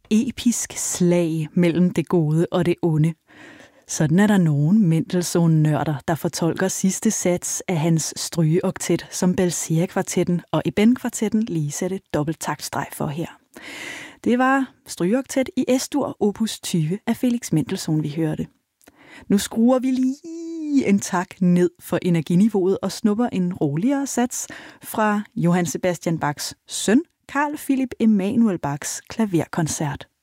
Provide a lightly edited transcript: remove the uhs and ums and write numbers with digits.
episk slag mellem det gode og det onde. Sådan er der nogle Mendelssohn-nørder, der fortolker sidste sats af hans strygeoktet, som Belcea-kvartetten og Eben-kvartetten lige sætte dobbelttaktstreg for her. Det var strygeoktet i S-dur opus 20 af Felix Mendelssohn, vi hørte. Nu skruer vi lige en tak ned for energiniveauet og snupper en roligere sats fra Johann Sebastian Bachs søn, Carl Philipp Emanuel Bachs klaverkoncert.